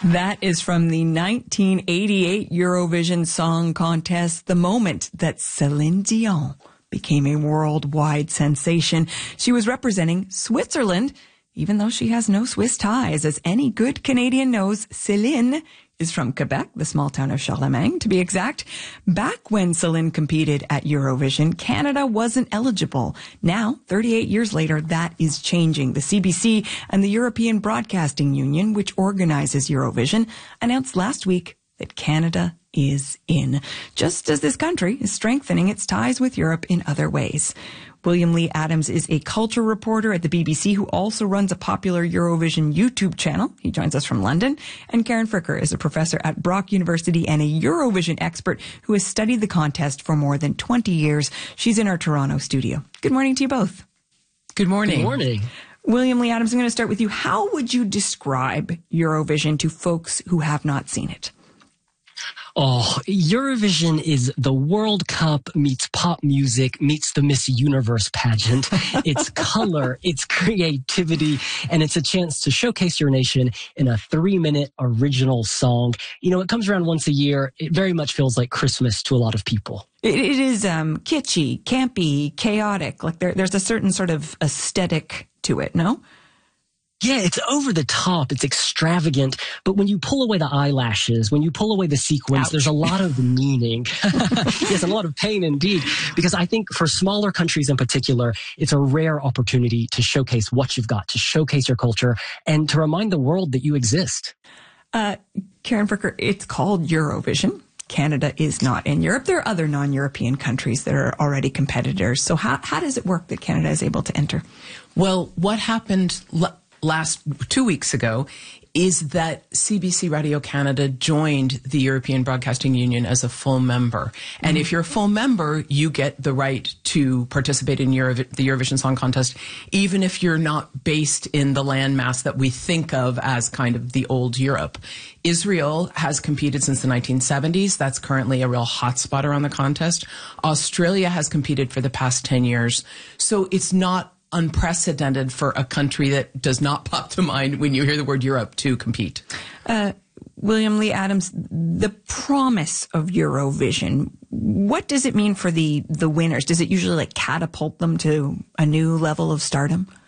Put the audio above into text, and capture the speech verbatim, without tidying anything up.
That is from the nineteen eighty-eight Eurovision Song Contest, the moment that Celine Dion became a worldwide sensation. She was representing Switzerland, even though she has no Swiss ties. As any good Canadian knows, Celine is from Quebec, the small town of Charlemagne, to be exact. Back when Celine competed at Eurovision, Canada wasn't eligible. Now, thirty-eight years later, that is changing. The C B C and the European Broadcasting Union, which organizes Eurovision, announced last week that Canada is in, just as this country is strengthening its ties with Europe in other ways. William Lee Adams is a culture reporter at the B B C who also runs a popular Eurovision YouTube channel. He joins us from London. And Karen Fricker is a professor at Brock University and a Eurovision expert who has studied the contest for more than twenty years. She's in our Toronto studio. Good morning to you both. Good morning. Good morning. William Lee Adams, I'm going to start with you. How would you describe Eurovision to folks who have not seen it? Oh, Eurovision is the World Cup meets pop music meets the Miss Universe pageant. It's color, it's creativity, and it's a chance to showcase your nation in a three-minute original song. You know, it comes around once a year. It very much feels like Christmas to a lot of people. It, it is um, kitschy, campy, chaotic. Like there, there's a certain sort of aesthetic to it, no? Yeah, it's over the top. It's extravagant. But when you pull away the eyelashes, when you pull away the sequins, Ouch. There's a lot of meaning. Yes, a lot of pain indeed. Because I think for smaller countries in particular, it's a rare opportunity to showcase what you've got, to showcase your culture, and to remind the world that you exist. Uh, Karen Fricker, it's called Eurovision. Canada is not in Europe. There are other non-European countries that are already competitors. So how, how does it work that Canada is able to enter? Well, what happened l- last two weeks ago is that C B C Radio Canada joined the European Broadcasting Union as a full member. And mm-hmm. if you're a full member, you get the right to participate in Euro- the Eurovision Song Contest, even if you're not based in the landmass that we think of as kind of the old Europe. Israel has competed since the nineteen seventies. That's currently a real hotspot around the contest. Australia has competed for the past ten years. So it's not unprecedented for a country that does not pop to mind when you hear the word Europe to compete. Uh, William Lee Adams, the promise of Eurovision, what does it mean for the, the winners? Does it usually like catapult them to a new level of stardom?